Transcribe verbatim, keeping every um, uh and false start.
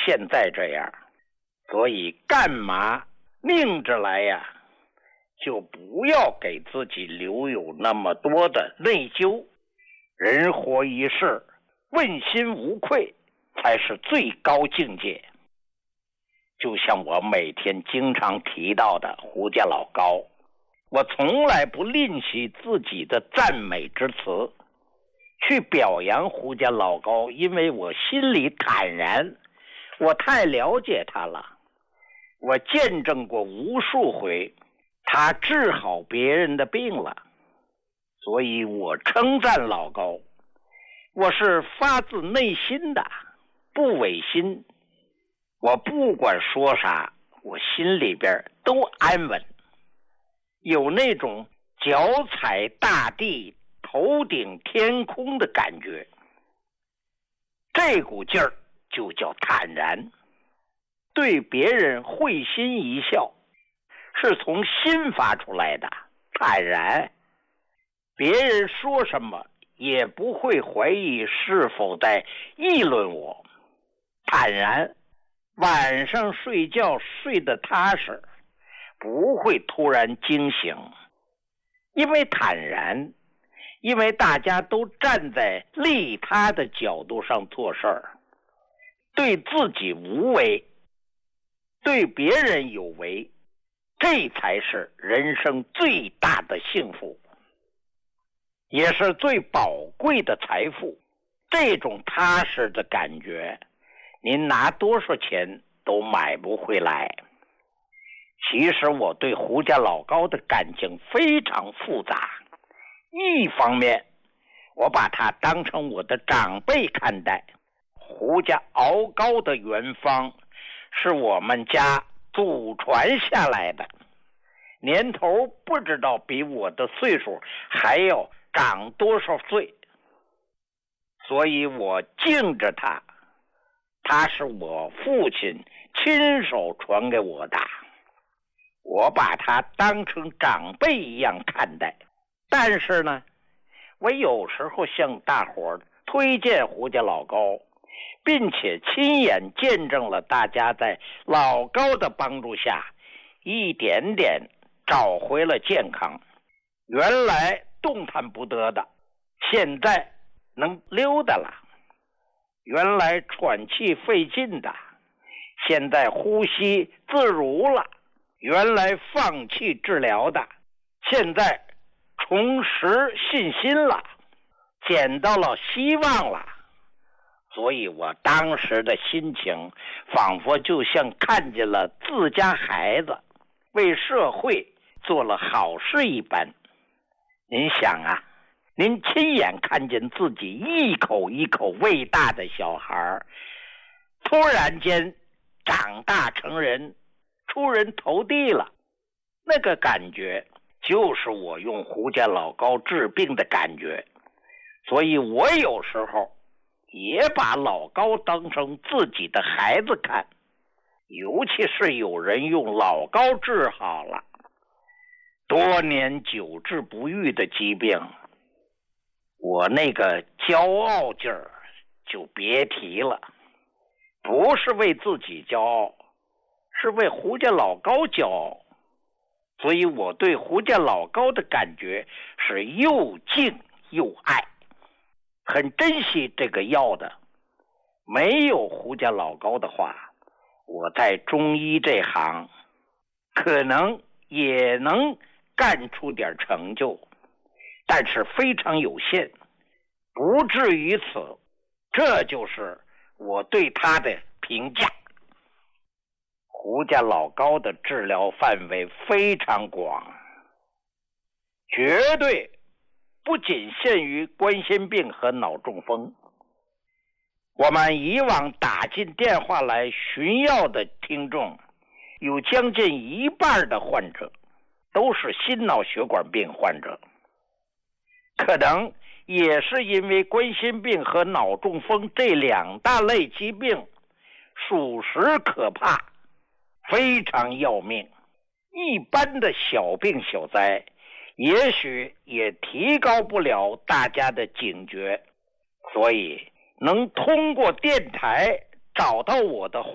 现在这样，所以干嘛拧着来呀？就不要给自己留有那么多的内疚。人活一世，问心无愧才是最高境界。就像我每天经常提到的胡家老高，我从来不吝惜自己的赞美之词去表扬胡家老高，因为我心里坦然，我太了解他了，我见证过无数回他治好别人的病了，所以我称赞老高，我是发自内心的，不违心。我不管说啥，我心里边都安稳，有那种脚踩大地头顶天空的感觉，这股劲儿就叫坦然。对别人会心一笑，是从心发出来的坦然。别人说什么也不会怀疑是否在议论我，坦然。晚上睡觉睡得踏实，不会突然惊醒，因为坦然，因为大家都站在利他的角度上做事儿，对自己无为，对别人有为，这才是人生最大的幸福，也是最宝贵的财富。这种踏实的感觉，您拿多少钱都买不回来。其实我对胡家老高的感情非常复杂，一方面我把他当成我的长辈看待，胡家熬高的原方是我们家祖传下来的，年头不知道比我的岁数还要长多少岁，所以我敬着他，他是我父亲亲手传给我的，我把他当成长辈一样看待。但是呢，我有时候向大伙推荐胡家老高，并且亲眼见证了大家在老高的帮助下一点点找回了健康。原来动弹不得的，现在能溜达了；原来喘气费劲的，现在呼吸自如了；原来放弃治疗的，现在重拾信心了，捡到了希望了。所以我当时的心情仿佛就像看见了自家孩子为社会做了好事一般。您想啊，您亲眼看见自己一口一口喂大的小孩突然间长大成人，出人头地了，那个感觉就是我用胡家老高治病的感觉。所以我有时候也把老高当成自己的孩子看，尤其是有人用老高治好了多年久治不愈的疾病，我那个骄傲劲儿就别提了。不是为自己骄傲，是为胡家老高骄傲。所以我对胡家老高的感觉是又敬又爱，很珍惜这个药的。没有胡家老高的话，我在中医这行可能也能干出点成就，但是非常有限，不至于此。这就是我对他的评价。胡家老高的治疗范围非常广，绝对不仅限于冠心病和脑中风。我们以往打进电话来寻药的听众，有将近一半的患者都是心脑血管病患者，可能也是因为冠心病和脑中风这两大类疾病属实可怕，非常要命。一般的小病小灾也许也提高不了大家的警觉，所以能通过电台找到我的